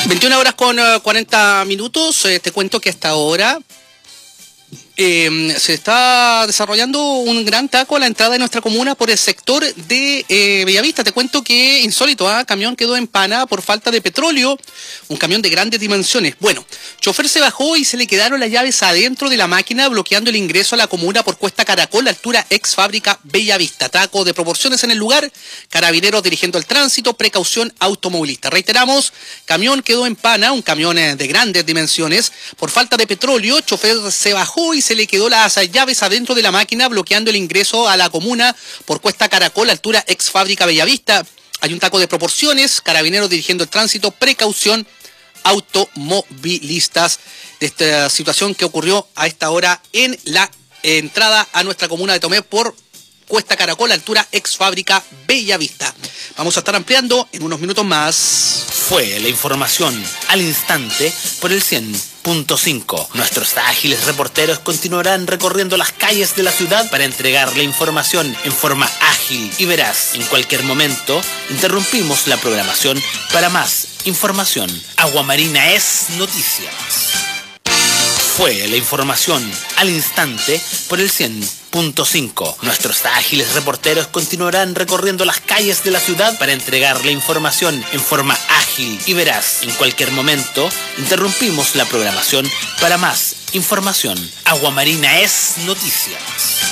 21 horas con 40 minutos. Te cuento que hasta ahora se está desarrollando un gran taco a la entrada de nuestra comuna por el sector de Bellavista. Te cuento que insólito, camión quedó en pana por falta de petróleo, un camión de grandes dimensiones. Bueno, chofer se bajó y se le quedaron las llaves adentro de la máquina, bloqueando el ingreso a la comuna por Cuesta Caracol, altura ex fábrica Bellavista. Taco de proporciones en el lugar, carabineros dirigiendo el tránsito, precaución automovilista. Reiteramos, camión quedó en pana, un camión de grandes dimensiones, por falta de petróleo. Chofer se bajó y se le quedó las llaves adentro de la máquina, bloqueando el ingreso a la comuna por Cuesta Caracol, altura ex fábrica Bellavista. Hay un taco de proporciones, carabineros dirigiendo el tránsito, precaución automovilistas de esta situación que ocurrió a esta hora en la entrada a nuestra comuna de Tomé por Cuesta Caracol, altura ex fábrica Bellavista. Vamos a estar ampliando en unos minutos más. Fue la información al instante por el 100.5. Nuestros ágiles reporteros continuarán recorriendo las calles de la ciudad para entregar la información en forma ágil y veraz. En cualquier momento interrumpimos la programación para más información. Agua Marina es noticias. Fue la información al instante por el 100.5. Nuestros ágiles reporteros continuarán recorriendo las calles de la ciudad para entregar la información en forma ágil y veraz. En cualquier momento interrumpimos la programación para más información. Agua Marina es noticias.